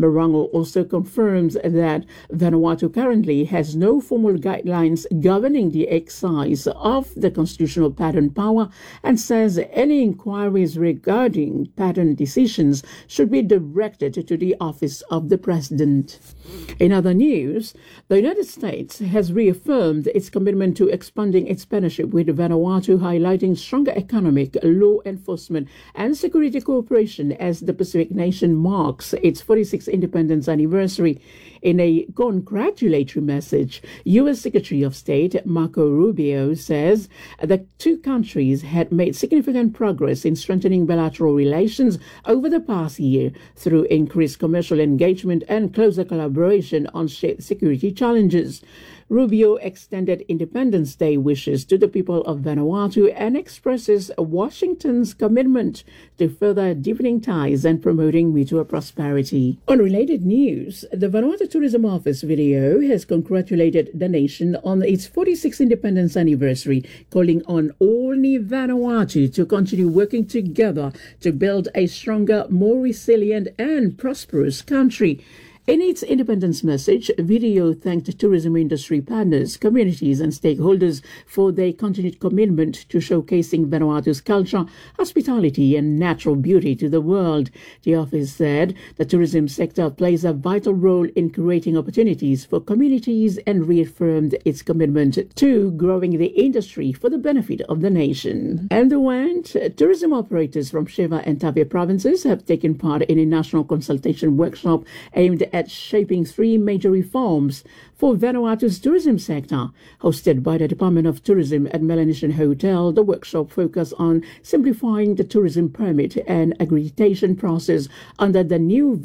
Marango also confirms that Vanuatu currently has no formal guidelines governing the exercise of the constitutional pardon power and says any inquiries regarding pardon decisions should be directed to the office of the President. In other news, the United States has reaffirmed its commitment to expanding its partnership with Vanuatu, highlighting stronger economic, law enforcement, and security cooperation as the Pacific nation marks its 46th independence anniversary. In a congratulatory message, U.S. Secretary of State Marco Rubio says the two countries had made significant progress in strengthening bilateral relations over the past year through increased commercial engagement and closer collaboration on shared security challenges. Rubio extended Independence Day wishes to the people of Vanuatu and expresses Washington's commitment to further deepening ties and promoting mutual prosperity. On related news, the Vanuatu Tourism Office video has congratulated the nation on its 46th independence anniversary, calling on all Ni Vanuatu to continue working together to build a stronger, more resilient and prosperous country. In its independence message, video thanked tourism industry partners, communities and stakeholders for their continued commitment to showcasing Vanuatu's culture, hospitality and natural beauty to the world. The office said the tourism sector plays a vital role in creating opportunities for communities and reaffirmed its commitment to growing the industry for the benefit of the nation. And the WANT, tourism operators from Sheva and Tavia provinces have taken part in a national consultation workshop aimed at shaping three major reforms for Vanuatu's tourism sector. Hosted by the Department of Tourism at Melanesian Hotel, the workshop focused on simplifying the tourism permit and accreditation process under the new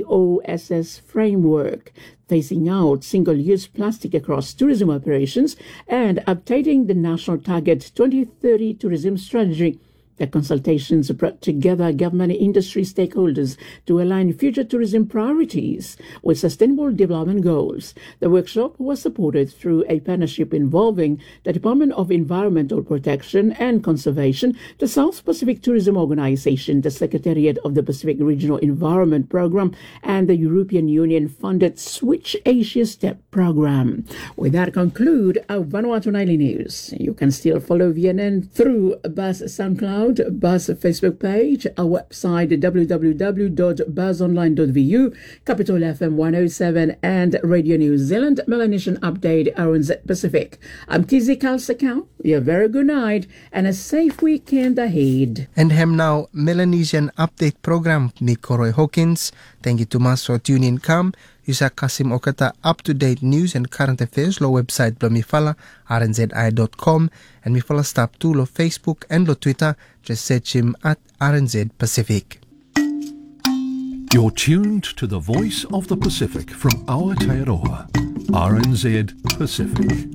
VTOSS framework, phasing out single-use plastic across tourism operations, and updating the National Target 2030 tourism strategy. The consultations brought together government and industry stakeholders to align future tourism priorities with sustainable development goals. The workshop was supported through a partnership involving the Department of Environmental Protection and Conservation, the South Pacific Tourism Organization, the Secretariat of the Pacific Regional Environment Program, and the European Union-funded Switch Asia STEP program. With that, conclude our Vanuatu Nightly News. You can still follow VNN through Buzz SoundCloud, Buzz Facebook page, our website www.buzzonline.vu, Capital FM 107 and Radio New Zealand, Melanesian Update, RNZ Pacific. I'm Kizzy Kalsakau. A very good night and a safe weekend ahead. And hem now Melanesian Update program ni Koroy Hawkins. Thank you to mas for tuning in. Come. Yusa Kasim Okata up-to-date news and current affairs lo website blo mifala rnzi.com and mifala stop to lo Facebook and lo Twitter. Just search him at RNZ Pacific. You're tuned to the voice of the Pacific from Aotearoa, RNZ Pacific.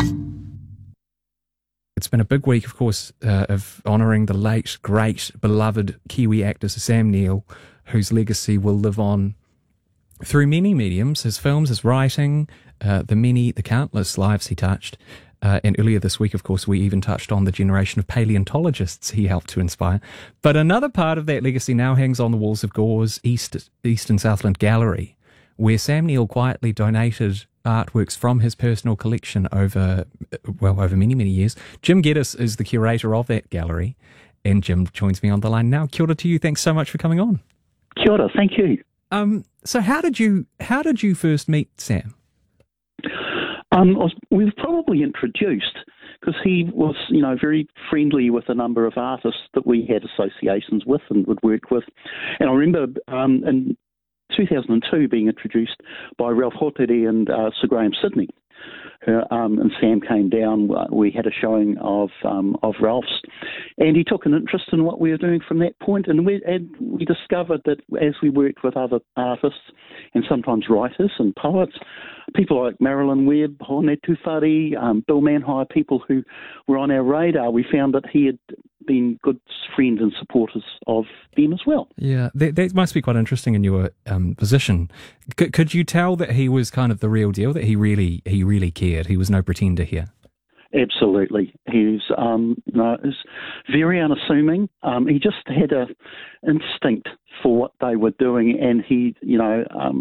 It's been a big week, of course, of honouring the late, great, beloved Kiwi actor Sam Neill, whose legacy will live on through many mediums, his films, his writing, the countless lives he touched. And earlier this week, of course, we even touched on the generation of paleontologists he helped to inspire. But another part of that legacy now hangs on the walls of Gore's East and Southland Gallery, where Sam Neill quietly donated artworks from his personal collection over many, many years. Jim Geddes is the curator of that gallery, and Jim joins me on the line now. Kia ora to you. Thanks so much for coming on. Kia ora. Thank you. So how did you first meet Sam? We were probably introduced because he was, very friendly with a number of artists that we had associations with and would work with. And I remember in 2002 being introduced by Ralph Hotere and Sir Graham Sidney. And Sam came down. We had a showing of Ralph's, and he took an interest in what we were doing from that point. And we discovered that as we worked with other artists and sometimes writers and poets, people like Marilyn Webb, Hone Tufari, Bill Manhire, people who were on our radar, we found that he had been good friends and supporters of them as well. Yeah, that must be quite interesting in your position. Could you tell that he was kind of the real deal, that he really cared? He was no pretender here? Absolutely. He's very unassuming. He just had an instinct for what they were doing, and he,